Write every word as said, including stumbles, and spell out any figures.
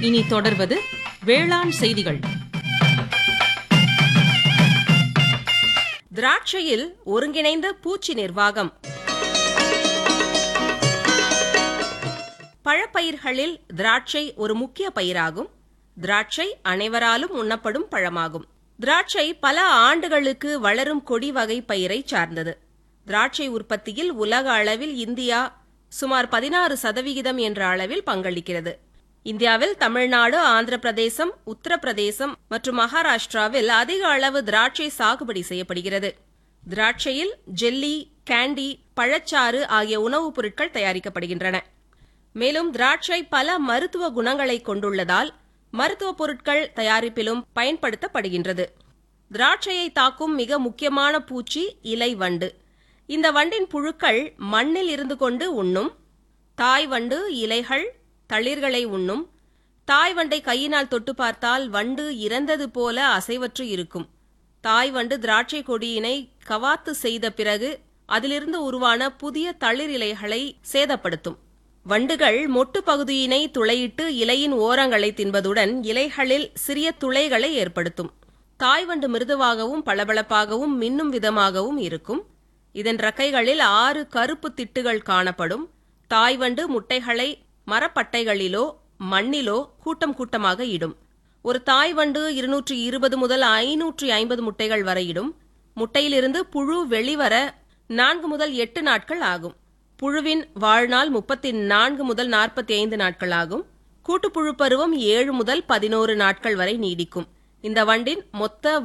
இனி தொடர்வது வேளாண் செய்திகள். திராட்சையில் ஒருங்கிணைந்த பூச்சி நிர்வாகம். பழப்பயிர்களில் திராட்சை ஒரு முக்கிய பயிராகும். திராட்சை அனைவராலும் உண்ணப்படும் பழமாகும். திராட்சை பல ஆண்டுகளுக்கு வளரும் கொடி வகை பயிரை சார்ந்தது. திராட்சை உற்பத்தியில் உலக அளவில் இந்தியா சுமார் பதினாறு சதவிகிதம் என்ற அளவில் பங்களிக்கிறது. இந்தியாவில் தமிழ்நாடு, ஆந்திர பிரதேசம், உத்தரப்பிரதேசம் மற்றும் மகாராஷ்டிராவில் அதிக அளவு திராட்சை சாகுபடி செய்யப்படுகிறது. திராட்சையில் ஜெல்லி, கேண்டி, பழச்சாறு ஆகிய உணவுப் பொருட்கள் தயாரிக்கப்படுகின்றன. மேலும் திராட்சை பல மருத்துவ குணங்களை கொண்டுள்ளதால் மருத்துவ பொருட்கள் தயாரிப்பிலும் பயன்படுத்தப்படுகின்றது. திராட்சையை தாக்கும் மிக முக்கியமான பூச்சி இலை வண்டு. இந்த வண்டின் புழுக்கள் மண்ணில் இருந்து கொண்டு உண்ணும். தாய் வண்டு இலைகள், தளிர்களை உண்ணும். தாய் வண்டை கையினால் தொட்டு பார்த்தால் வண்டு இறந்தது போல அசைவற்று இருக்கும். தாய் வண்டு திராட்சை கொடியினை கவாத்து செய்த பிறகு அதிலிருந்து உருவான புதிய தளிர் இலைகளை சேதப்படுத்தும். வண்டுகள் மொட்டு பகுதியினை துளையிட்டு இலையின் ஓரங்களை தின்பதுடன் இலைகளில் சிறிய துளைகளை ஏற்படுத்தும். தாய் வண்டு மிருதுவாகவும் பளபளப்பாகவும் மின்னும் விதமாகவும் இருக்கும். இதன் இறக்கைகளில் ஆறு கருப்பு திட்டுகள் காணப்படும். தாய் வண்டு முட்டைகளை மரப்பட்டைகளிலோ மண்ணிலோ கூட்டம் கூட்டமாக இடும். ஒரு தாய் வண்டு இருநூற்று இருபது முதல் ஐநூற்று ஐம்பது முட்டைகள் வரை இடும். முட்டையிலிருந்து புழு வெளிவர நான்கு முதல் எட்டு நாட்கள் ஆகும். புழுவின் வாழ்நாள் முப்பத்தி நான்கு முதல் நாற்பத்தி ஐந்து நாட்கள் ஆகும். கூட்டுப்புழு பருவம் ஏழு முதல் பதினோரு நாட்கள் வரை நீடிக்கும். இந்த வண்டின் மொத்த